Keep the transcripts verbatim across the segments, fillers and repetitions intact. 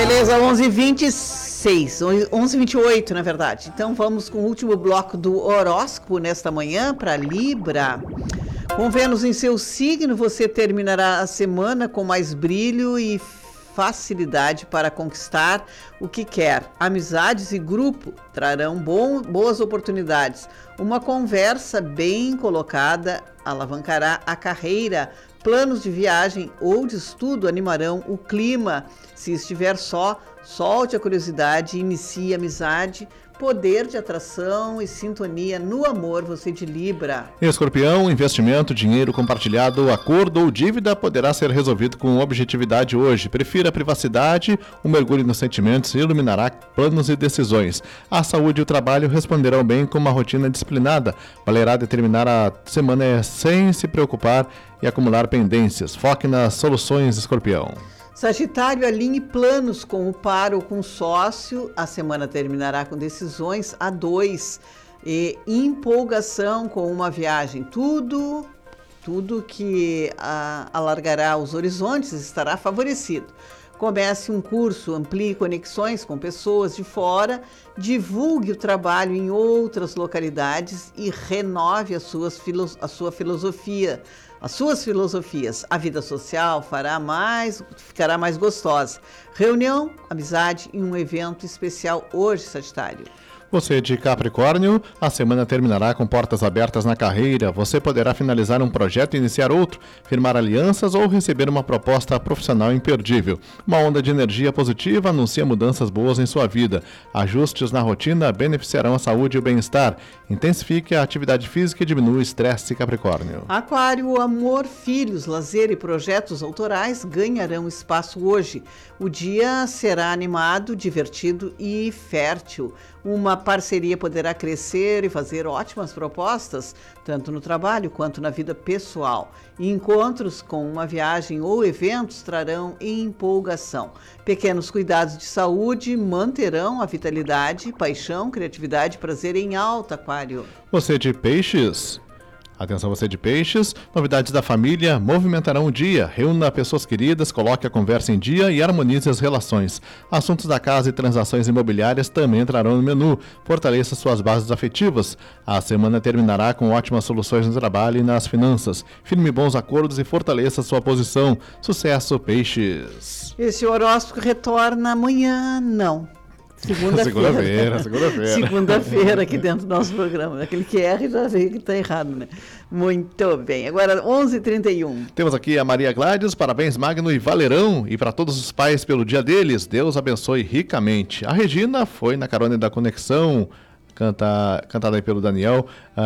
Beleza, onze e vinte e seis, onze e vinte e oito, na verdade. Então vamos com o último bloco do horóscopo nesta manhã para Libra. Com Vênus em seu signo, você terminará a semana com mais brilho e facilidade para conquistar o que quer. Amizades e grupo trarão bom, boas oportunidades. Uma conversa bem colocada alavancará a carreira. Planos de viagem ou de estudo animarão o clima. Se estiver só, solte a curiosidade e inicie a amizade. Poder de atração e sintonia no amor, você de Libra. Escorpião, investimento, dinheiro compartilhado, acordo ou dívida poderá ser resolvido com objetividade hoje. Prefira a privacidade, o mergulho nos sentimentos iluminará planos e decisões. A saúde e o trabalho responderão bem com uma rotina disciplinada. Valerá determinar a semana sem se preocupar e acumular pendências. Foque nas soluções, Escorpião. Sagitário, alinhe planos com o par ou com o sócio. A semana terminará com decisões a dois e empolgação com uma viagem. Tudo, tudo que a, alargará os horizontes estará favorecido. Comece um curso, amplie conexões com pessoas de fora, divulgue o trabalho em outras localidades e renove as suas filo- a sua filosofia. As suas filosofias, a vida social fará mais, ficará mais gostosa. Reunião, amizade e um evento especial hoje, Sagitário. Você de Capricórnio, a semana terminará com portas abertas na carreira. Você poderá finalizar um projeto e iniciar outro, firmar alianças ou receber uma proposta profissional imperdível. Uma onda de energia positiva anuncia mudanças boas em sua vida. Ajustes na rotina beneficiarão a saúde e o bem-estar. Intensifique a atividade física e diminua o estresse, Capricórnio. Aquário, amor, filhos, lazer e projetos autorais ganharão espaço hoje. O dia será animado, divertido e fértil. Uma parceria poderá crescer e fazer ótimas propostas, tanto no trabalho quanto na vida pessoal. Encontros com uma viagem ou eventos trarão empolgação. Pequenos cuidados de saúde manterão a vitalidade, paixão, criatividade e prazer em alta, Aquário. Você de Peixes. Atenção, você de Peixes, novidades da família movimentarão o dia. Reúna pessoas queridas, coloque a conversa em dia e harmonize as relações. Assuntos da casa e transações imobiliárias também entrarão no menu. Fortaleça suas bases afetivas. A semana terminará com ótimas soluções no trabalho e nas finanças. Firme bons acordos e fortaleça sua posição. Sucesso, Peixes. Esse horóscopo retorna amanhã, não. Segunda-feira. Segunda-feira, segunda-feira. Segunda-feira aqui dentro do nosso programa. Aquele que erra já vê que está errado, né? Muito bem. Agora, onze e trinta e um. Temos aqui a Maria Gladys, parabéns Magno e Valerão. E para todos os pais pelo dia deles, Deus abençoe ricamente. A Regina foi na carona da conexão, canta, cantada aí pelo Daniel,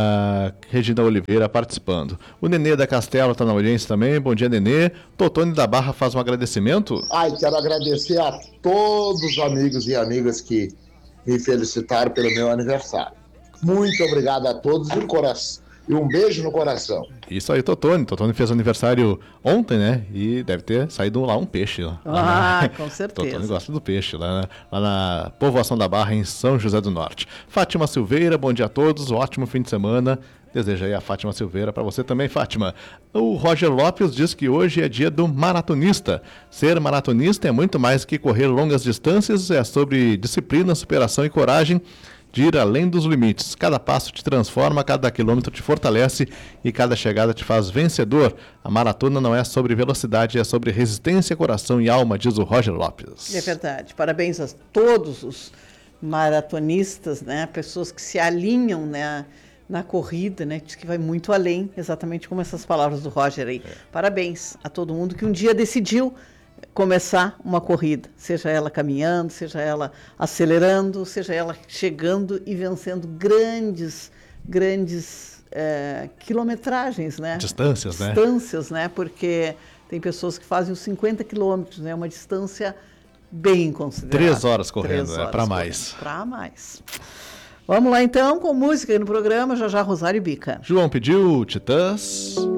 a Regina Oliveira participando. O Nenê da Castelo está na audiência também, bom dia Nenê. Totone da Barra faz um agradecimento. Ai, quero agradecer a todos os amigos e amigas que me felicitaram pelo meu aniversário. Muito obrigado a todos e um, coração, e um beijo no coração. Isso aí, Totone. Totone fez aniversário ontem, né? E deve ter saído lá um peixe. Lá, ah, né? Com certeza. Totone gosta do peixe, lá na, lá na Povoação da Barra, em São José do Norte. Fátima Silveira, bom dia a todos, um ótimo fim de semana. Deseja aí a Fátima Silveira para você também, Fátima. O Roger Lopes diz que hoje é dia do maratonista. Ser maratonista é muito mais que correr longas distâncias, é sobre disciplina, superação e coragem de ir além dos limites. Cada passo te transforma, cada quilômetro te fortalece e cada chegada te faz vencedor. A maratona não é sobre velocidade, é sobre resistência, coração e alma, diz o Roger Lopes. É verdade. Parabéns a todos os maratonistas, né? Pessoas que se alinham, né? Na corrida, né? Diz que vai muito além, exatamente como essas palavras do Roger aí. É. Parabéns a todo mundo que um dia decidiu começar uma corrida, seja ela caminhando, seja ela acelerando, seja ela chegando e vencendo grandes, grandes é, quilometragens, né? Distâncias, né? Distâncias, né? Porque tem pessoas que fazem os cinquenta quilômetros, né? Uma distância bem considerável. Três horas correndo, é para mais. Para mais. Vamos lá então com música aí no programa, já já Rosário Bica. João pediu Titãs.